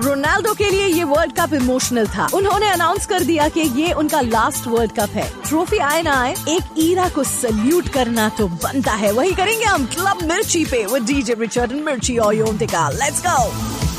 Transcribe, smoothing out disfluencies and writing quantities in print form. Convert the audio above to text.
Ronaldo के लिए ये वर्ल्ड कप इमोशनल था। उन्होंने अनाउंस कर दिया कि ये उनका लास्ट वर्ल्ड कप है। ट्रॉफी आए ना आए, एक ईरा को सल्यूट करना तो बनता है। वही करेंगे हम क्लब मिर्ची पे विद डीजे रिचर्ड एंड मिर्ची और योंतिका। Let's go.